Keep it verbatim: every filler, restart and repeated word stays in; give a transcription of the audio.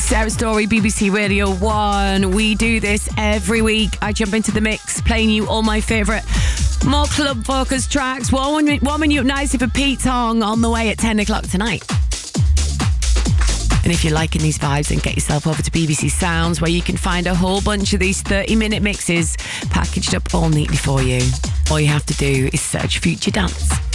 Sarah Story, B B C Radio one. We do this every week. I jump into the mix, playing you all my favourite, more club-focused tracks. Warming, warming you up nicely for Pete Tong on the way at ten o'clock tonight. And if you're liking these vibes, then get yourself over to B B C Sounds, where you can find a whole bunch of these thirty-minute mixes packaged up all neatly for you. All you have to do is search Future Dance.